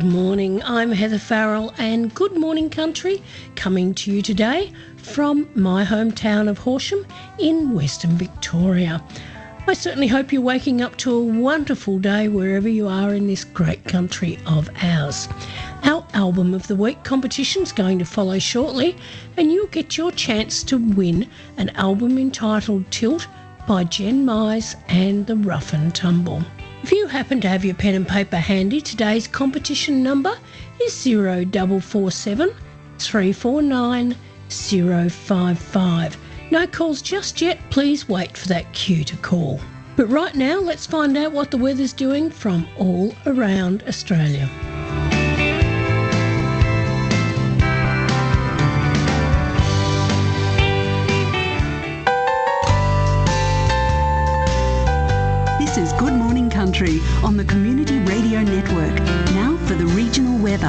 Good morning, I'm Heather Farrell and Good Morning Country coming to you today from my hometown of Horsham in Western Victoria. I certainly hope you're waking up to a wonderful day wherever you are in this great country of ours. Our Album of the Week competition is going to follow shortly and you'll get your chance to win an album entitled Tilt by Jen Mize and the Rough and Tumble. If you happen to have your pen and paper handy, today's competition number is 0447 349 055. No calls just yet, please wait for that cue to call. But right now, let's find out what the weather's doing from all around Australia. This is Good Morning Country on the Community Radio Network. Now for the regional weather.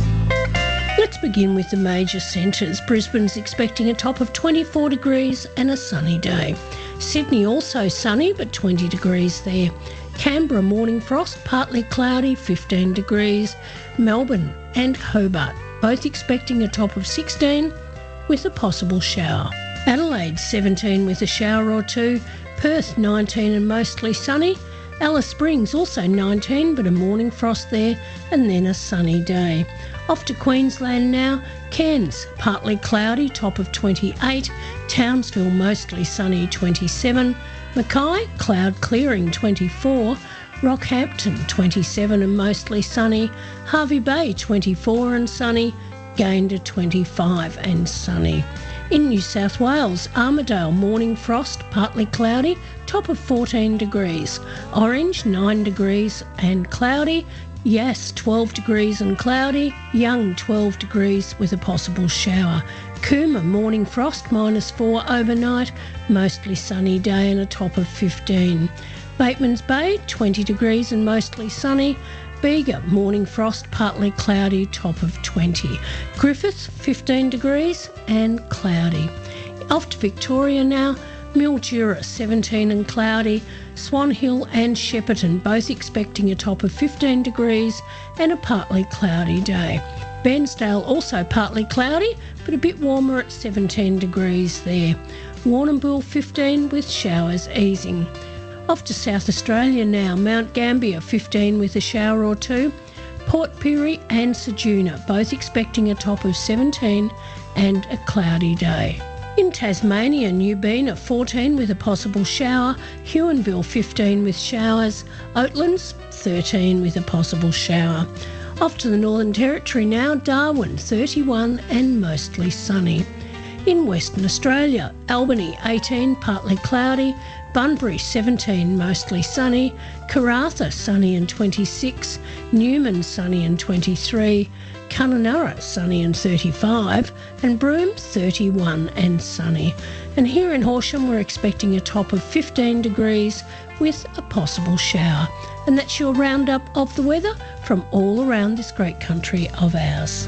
Let's begin with the major centres. Brisbane's expecting a top of 24 degrees and a sunny day. Sydney also sunny but 20 degrees there. Canberra morning frost, partly cloudy, 15 degrees. Melbourne and Hobart both expecting a top of 16 with a possible shower. Adelaide 17 with a shower or two. Perth 19 and mostly sunny. Alice Springs also 19 but a morning frost there and then a sunny day. Off to Queensland now. Cairns partly cloudy, top of 28. Townsville mostly sunny, 27. Mackay cloud clearing, 24. Rockhampton 27 and mostly sunny. Hervey Bay 24 and sunny. Gayndah 25 and sunny. In New South Wales, Armidale morning frost, partly cloudy, top of 14 degrees. Orange 9 degrees and cloudy. Yass 12 degrees and cloudy. Young 12 degrees with a possible shower. Cooma morning frost, -4 overnight, mostly sunny day and a top of 15. Batemans Bay 20 degrees and mostly sunny. Bega morning frost, partly cloudy, top of 20. Griffith 15 degrees and cloudy. Off to Victoria now. Mildura 17 and cloudy. Swan Hill and Shepparton both expecting a top of 15 degrees and a partly cloudy day. Bairnsdale also partly cloudy but a bit warmer at 17 degrees there. Warrnambool 15 with showers easing. Off to South Australia now. Mount Gambier 15 with a shower or two. Port Pirie and Ceduna both expecting a top of 17 and a cloudy day. In Tasmania, Newbina 14 with a possible shower. Huonville 15 with showers. Oatlands 13 with a possible shower. Off to the Northern Territory now. Darwin 31 and mostly sunny. In Western Australia, Albany 18 partly cloudy. Bunbury 17 mostly sunny. Karratha sunny and 26. Newman sunny and 23. Kununurra sunny and 35. And Broome 31 and sunny. And here in Horsham we're expecting a top of 15 degrees with a possible shower. And that's your roundup of the weather from all around this great country of ours.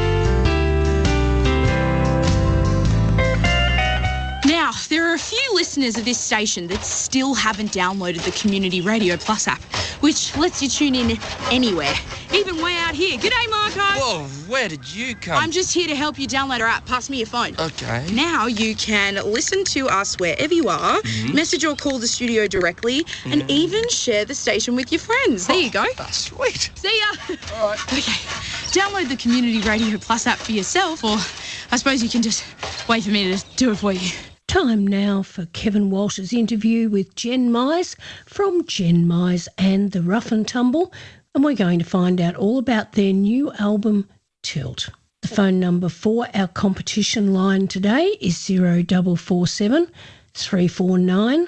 Now, there are a few listeners of this station that still haven't downloaded the Community Radio Plus app, which lets you tune in anywhere, even way out here. G'day, Marco. Whoa, where did you come? I'm just here to help you download our app. Pass me your phone. Okay. Now you can listen to us wherever you are, message or call the studio directly, and even share the station with your friends. There you go. That's sweet. See ya. All right. Okay, download the Community Radio Plus app for yourself, or I suppose you can just wait for me to do it for you. Time now for Kevin Walsh's interview with Jen Mize from Jen Mize and the Rough and Tumble, and we're going to find out all about their new album, Tilt. The phone number for our competition line today is 0447 349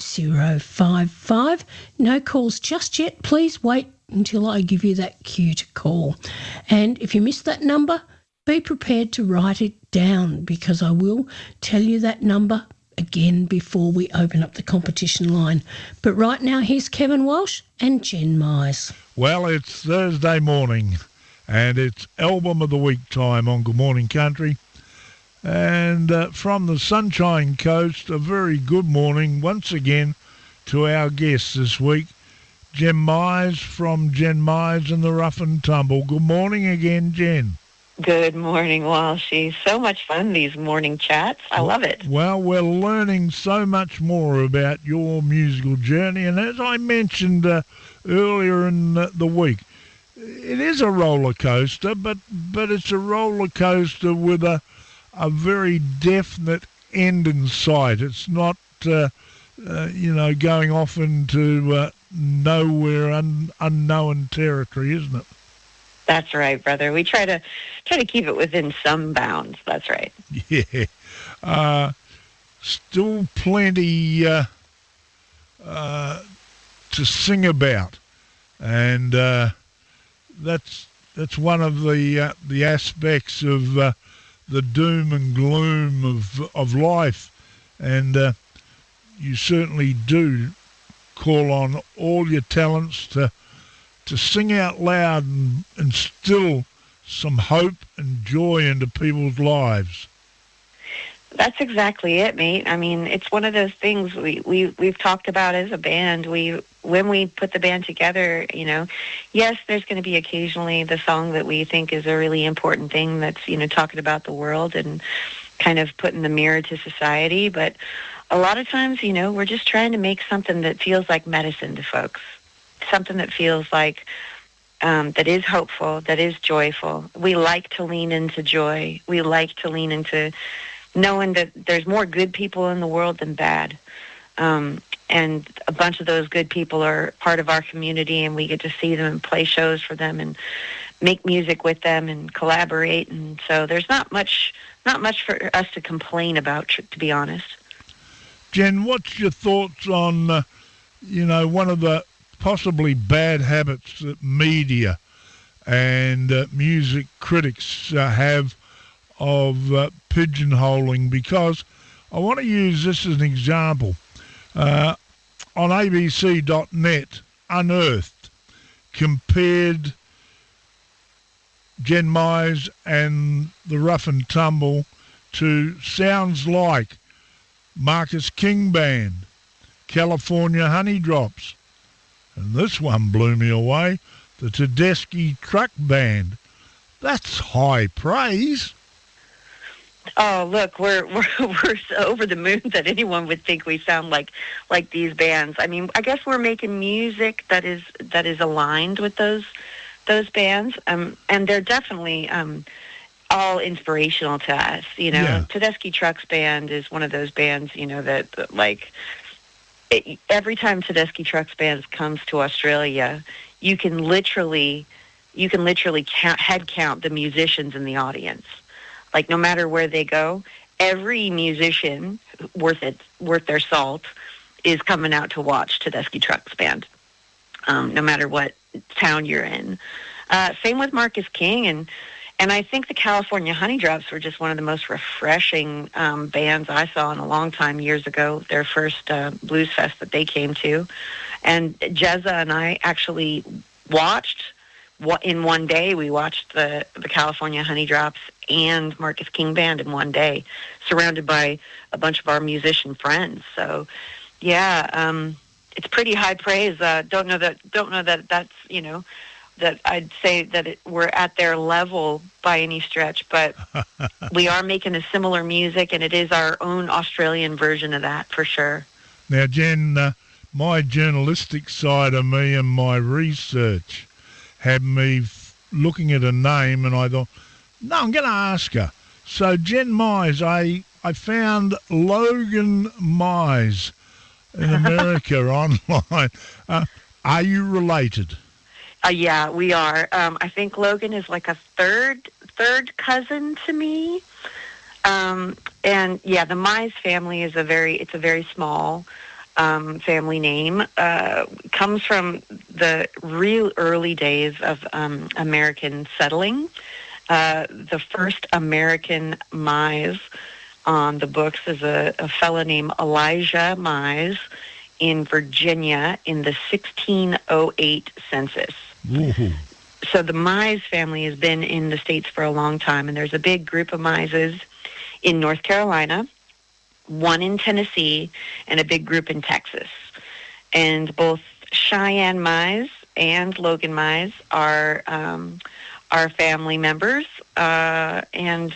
055. No calls just yet. Please wait until I give you that cue to call. And if you missed that number, be prepared to write it down because I will tell you that number again before we open up the competition line. But right now, here's Kevin Walsh and Jen Mize. Well, it's Thursday morning and it's Album of the Week time on Good Morning Country. And from the Sunshine Coast, a very good morning once again to our guests this week, Jen Mize from Jen Mize and the Rough and Tumble. Good morning again, Jen. Good morning, Walshy. So much fun, these morning chats. I love it. Well, we're learning so much more about your musical journey, and as I mentioned earlier in the week, it is a roller coaster, but it's a roller coaster with a very definite end in sight. It's not, going off into nowhere, unknown territory, isn't it? That's right, brother. We try to keep it within some bounds. That's right. Yeah. Still plenty to sing about, and that's one of the aspects of the doom and gloom of life, and you certainly do call on all your talents to sing out loud and instill some hope and joy into people's lives. That's exactly it, mate. I mean, it's one of those things we've talked about as a band. When we put the band together, yes, there's going to be occasionally the song that we think is a really important thing that's, talking about the world and kind of putting the mirror to society. But a lot of times, we're just trying to make something that feels like medicine to folks. Something that feels like, that is hopeful, that is joyful. We like to lean into joy. We like to lean into knowing that there's more good people in the world than bad. And a bunch of those good people are part of our community, and we get to see them and play shows for them and make music with them and collaborate. And so there's not much for us to complain about, to be honest. Jen, what's your thoughts on, one of the possibly bad habits that media and music critics have of pigeonholing? Because I want to use this as an example. On ABC.net, Unearthed compared Jen Mize and the Rough and Tumble to Sounds Like, Marcus King Band, California Honey Drops, and this one blew me away, the Tedeschi Truck Band. That's high praise. Oh, look, we're so over the moon that anyone would think we sound like these bands. I mean, I guess we're making music that is aligned with those bands, and they're definitely all inspirational to us. Yeah. Tedeschi Trucks Band is one of those bands, that like. Every time Tedeschi Trucks Band comes to Australia, you can literally head count the musicians in the audience. Like, no matter where they go, every musician worth their salt is coming out to watch Tedeschi Trucks Band, no matter what town you're in. Same with Marcus King, and I think the California Honey Drops were just one of the most refreshing bands I saw in a long time years ago, their first blues fest that they came to. And Jezza and I actually watched, in one day, we watched the California Honey Drops and Marcus King Band in one day, surrounded by a bunch of our musician friends. So, yeah, it's pretty high praise. Don't know that that's, that I'd say that we're at their level by any stretch, but we are making a similar music, and it is our own Australian version of that, for sure. Now, Jen, my journalistic side of me and my research had me looking at a name, and I thought, no, I'm going to ask her. So, Jen Mize, I found Logan Mize in America online. Are you related? Yeah, we are. I think Logan is like a third cousin to me. And yeah, the Mize family is a very small family name. Comes from the real early days of American settling. The first American Mize on the books is a fellow named Elijah Mize in Virginia in the 1608 census. Woo-hoo. So the Mize family has been in the States for a long time, and there's a big group of Mizes in North Carolina, one in Tennessee, and a big group in Texas. And both Cheyenne Mize and Logan Mize are family members, and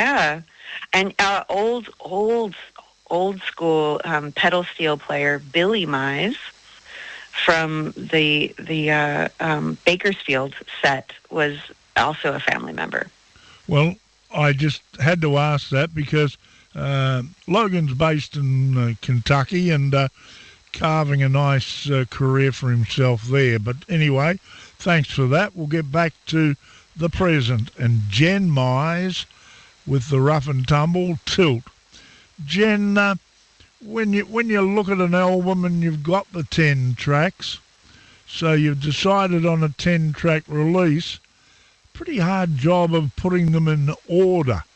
old school pedal steel player Billy Mize from the Bakersfield set was also a family member. Well, I just had to ask that because Logan's based in Kentucky and carving a nice career for himself there. But anyway, thanks for that. We'll get back to the present and Jen Mize with the Rough and Tumble Tilt. Jen, when you look at an album and you've got the 10 tracks, so you've decided on a 10-track release, pretty hard job of putting them in order.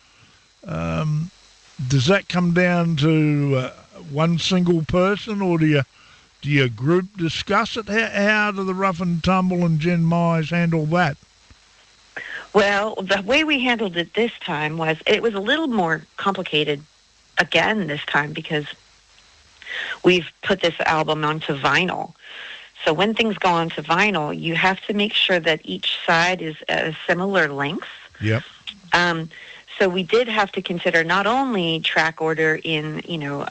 Does that come down to one single person, or do you group discuss it? How do the Rough and Tumble and Jen Mize handle that? Well, the way we handled it this time was it was a little more complicated again this time because we've put this album onto vinyl. So when things go onto vinyl, you have to make sure that each side is a similar length. Yep. So we did have to consider not only track order in,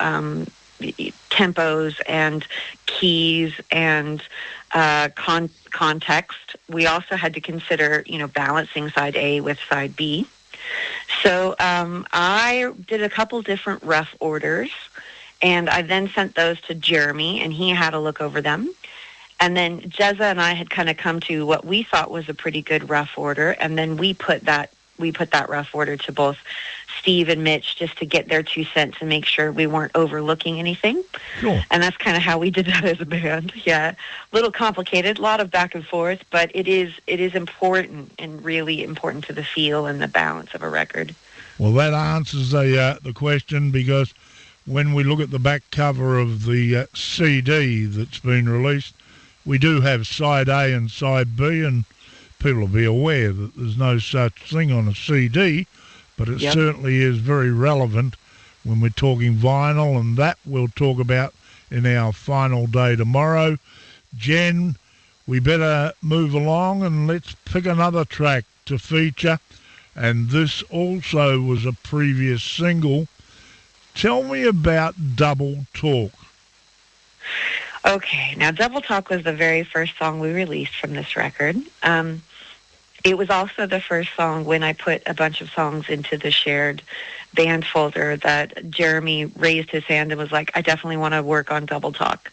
tempos and keys and context. We also had to consider, balancing side A with side B. So I did a couple different rough orders, and I then sent those to Jeremy, and he had a look over them. And then Jezza and I had kind of come to what we thought was a pretty good rough order, and then we put that rough order to both Steve and Mitch just to get their 2 cents and make sure we weren't overlooking anything. Cool. And that's kind of how we did that as a band. Yeah, a little complicated, a lot of back and forth, but it is important and really important to the feel and the balance of a record. Well, that answers the question, because when we look at the back cover of the CD that's been released, we do have side A and side B, and people will be aware that there's no such thing on a CD, but it certainly is very relevant when we're talking vinyl, and that we'll talk about in our final day tomorrow. Jen, we better move along and let's pick another track to feature, and this also was a previous single. Tell me about Double Talk. Okay, now Double Talk was the very first song we released from this record. It was also the first song when I put a bunch of songs into the shared band folder that Jeremy raised his hand and was like, I definitely want to work on Double Talk.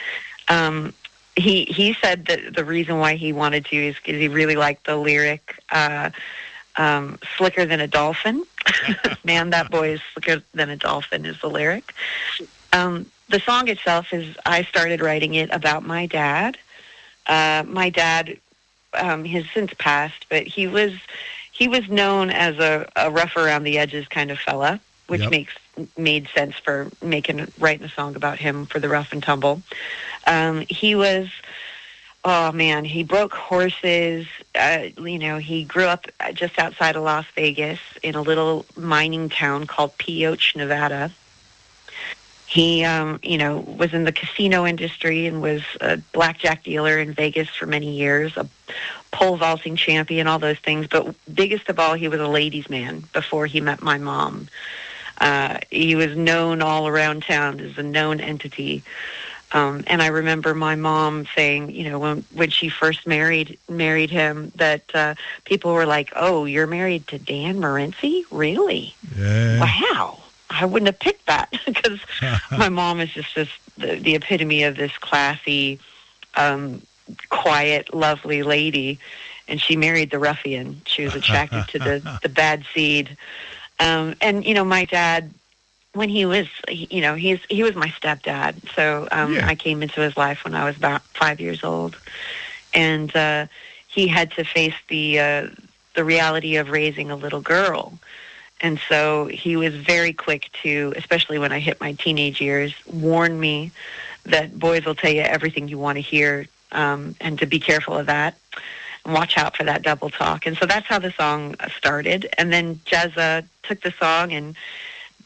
He said that the reason why he wanted to is because he really liked the lyric, slicker than a dolphin. Man, that boy is slicker than a dolphin is the lyric. The song itself is, I started writing it about my dad. My dad has since passed, but he was known as a rough around the edges kind of fella, which made sense for writing a song about him for the Rough and Tumble. He was, he broke horses. He grew up just outside of Las Vegas in a little mining town called Pioche, Nevada. He, was in the casino industry and was a blackjack dealer in Vegas for many years, a pole vaulting champion, all those things. But biggest of all, he was a ladies' man before he met my mom. He was known all around town as a known entity. And I remember my mom saying, when she first married him, that people were like, "Oh, you're married to Dan Morency? Really? Yeah. Wow. I wouldn't have picked that," because my mom is just the epitome of this classy, quiet, lovely lady, and she married the ruffian. She was attracted to the bad seed. My dad, when he was, he was my stepdad. So I came into his life when I was about 5 years old, and he had to face the reality of raising a little girl. And so he was very quick to, especially when I hit my teenage years, warn me that boys will tell you everything you want to hear, and to be careful of that and watch out for that double talk. And so that's how the song started. And then Jezza took the song and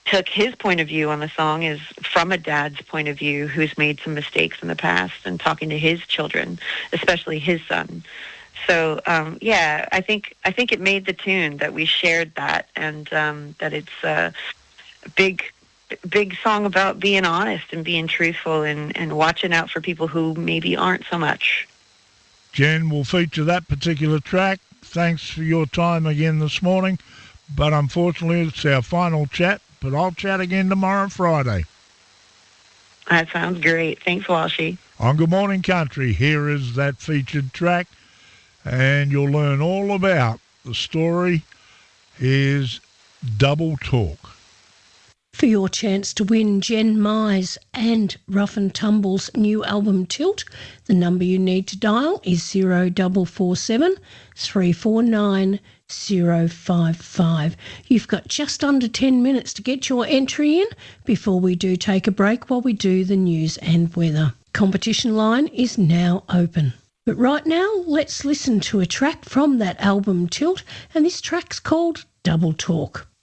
took his point of view on the song is from a dad's point of view who's made some mistakes in the past and talking to his children, especially his son. So, I think it made the tune that we shared that, and that it's a big song about being honest and being truthful and watching out for people who maybe aren't so much. Jen will feature that particular track. Thanks for your time again this morning. But unfortunately, it's our final chat. But I'll chat again tomorrow, Friday. That sounds great. Thanks, Walshy. On Good Morning Country, here is that featured track. And you'll learn all about the story. Here's Double Talk. For your chance to win Jen Mize and Rough and Tumble's new album Tilt, the number you need to dial is 0447 349 055. You've got just under 10 minutes to get your entry in before we do take a break while we do the news and weather. Competition line is now open. But right now, let's listen to a track from that album Tilt, and this track's called Double Talk.